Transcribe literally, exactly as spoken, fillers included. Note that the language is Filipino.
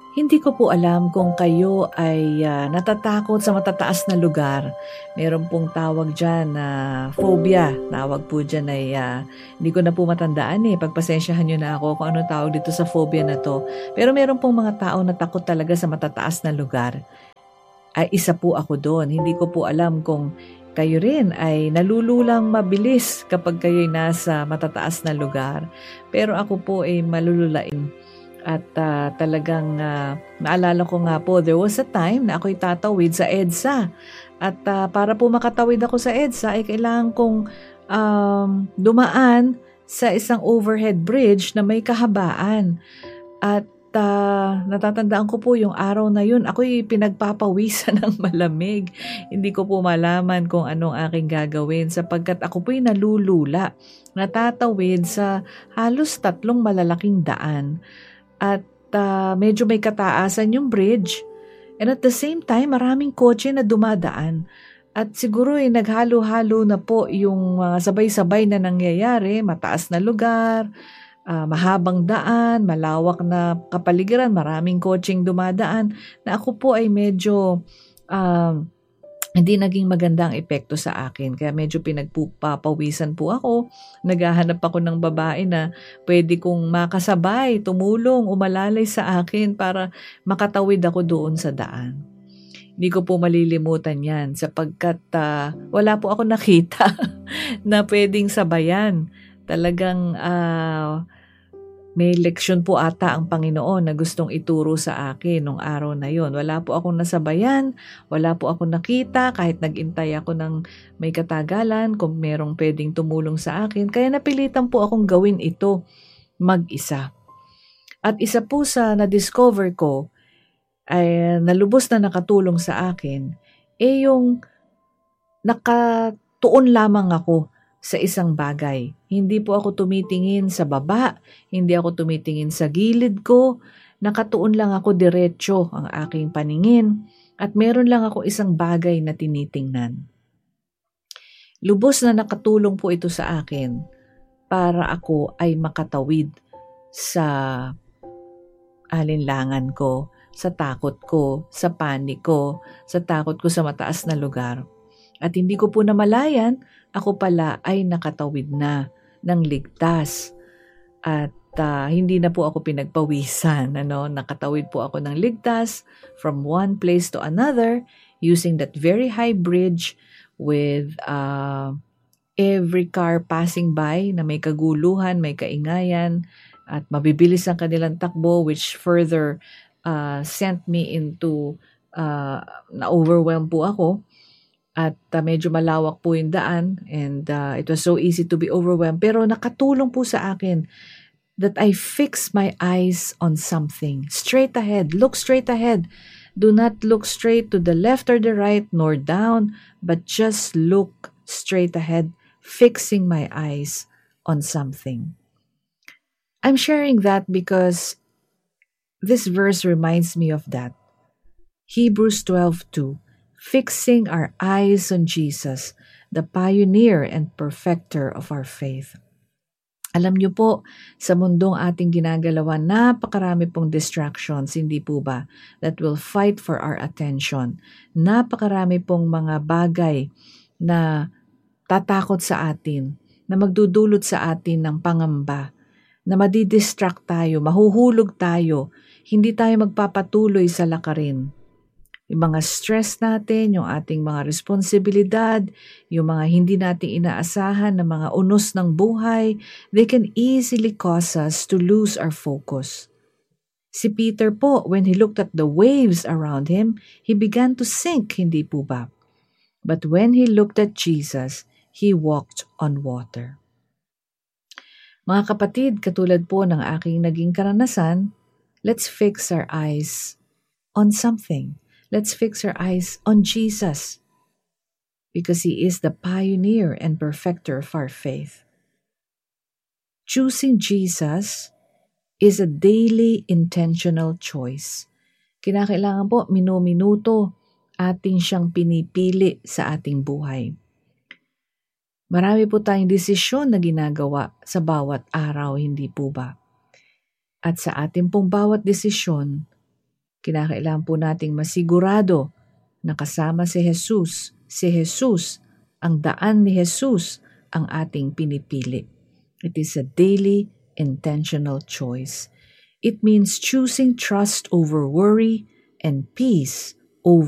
Hindi ko po alam kung kayo ay ah, natatakot sa matataas na lugar. Meron pong tawag dyan na phobia. Tawag po dyan ay ah, hindi ko na po matandaan eh. Pagpasensyahan nyo na ako kung anong tawag dito sa phobia na to. Pero meron pong mga tao na takot talaga sa matataas na lugar. Ay isa po ako doon. Hindi ko po alam kung kayo rin ay nalululang mabilis kapag kayo'y nasa matataas na lugar. Pero ako po ay malululain. At ah, talagang ah, naalala ko nga po, there was a time na ako'y tatawid sa EDSA. At ah, para po makatawid ako sa EDSA, ay kailangan kong um, dumaan sa isang overhead bridge na may kahabaan. At ah, natatandaan ko po yung araw na yun, ako'y pinagpapawisan ng malamig. Hindi ko po malaman kung anong aking gagawin sapagkat ako po'y nalulula. Natatawid sa halos tatlong malalaking daan. At uh, medyo may kataasan yung bridge. And at the same time, maraming kotse na dumadaan. At siguro ay naghalo-halo na po yung uh, sabay-sabay na nangyayari. Mataas na lugar, uh, mahabang daan, malawak na kapaligiran, maraming kotseng dumadaan. Na ako po ay medyo uh, hindi naging magandang epekto sa akin. Kaya medyo pinagpapawisan po ako. Naghahanap ako ng babae na pwede kong makasabay, tumulong, umalalay sa akin para makatawid ako doon sa daan. Hindi ko po malilimutan yan sapagkat uh, wala po ako nakita na pwedeng sabayan. Talagang uh, may leksyon po ata ang Panginoon na gustong ituro sa akin nung araw na yon. Wala po akong nasabayan, wala po akong nakita kahit nag-intay ako ng may katagalan kung merong pwedeng tumulong sa akin. Kaya napilitan po akong gawin ito mag-isa. At isa po sa na-discover ko ay nalubos na nakatulong sa akin eh yung nakatuon lamang ako sa isang bagay. Hindi po ako tumitingin sa baba, hindi ako tumitingin sa gilid ko, nakatuon lang ako diretso ang aking paningin at meron lang ako isang bagay na tinitingnan. Lubos na nakatulong po ito sa akin para ako ay makatawid sa alinlangan ko, sa takot ko, sa panik ko, sa takot ko sa mataas na lugar. At hindi ko po namalayan, ako pala ay nakatawid na ng ligtas. At uh, hindi na po ako pinagpawisan. Ano? Nakatawid po ako ng ligtas from one place to another using that very high bridge with uh, every car passing by na may kaguluhan, may kaingayan, at mabibilis ang kanilang takbo which further uh, sent me into, uh, na-overwhelm po ako. At uh, medyo malawak po yung daan and uh, it was so easy to be overwhelmed. Pero nakatulong po sa akin that I fix my eyes on something. Straight ahead. Look straight ahead. Do not look straight to the left or the right nor down, but just look straight ahead, fixing my eyes on something. I'm sharing that because this verse reminds me of that. Hebrews twelve two. Fixing our eyes on Jesus, the pioneer and perfecter of our faith. Alam niyo po, sa mundong ating ginagalawan, napakarami pong distractions, hindi po ba, that will fight for our attention. Napakarami pong mga bagay na tatakot sa atin, na magdudulot sa atin ng pangamba, na madidistract tayo, mahuhulog tayo, hindi tayo magpapatuloy sa lakarin. Yung mga stress natin, yung ating mga responsibilidad, yung mga hindi natin inaasahan na mga unos ng buhay, they can easily cause us to lose our focus. Si Peter po, when he looked at the waves around him, he began to sink, hindi po ba? But when he looked at Jesus, he walked on water. Mga kapatid, katulad po ng aking naging karanasan, let's fix our eyes on something. Let's fix our eyes on Jesus because He is the pioneer and perfecter of our faith. Choosing Jesus is a daily intentional choice. Kinakailangan po minu-minuto ating siyang pinipili sa ating buhay. Marami po tayong desisyon na ginagawa sa bawat araw, hindi po ba? At sa ating pong bawat desisyon, Kinakailangan po nating masigurado na kasama si Jesus. Si Jesus, ang daan ni Jesus, ang ating pinipili. It is a daily, intentional choice. It means choosing trust over worry and peace over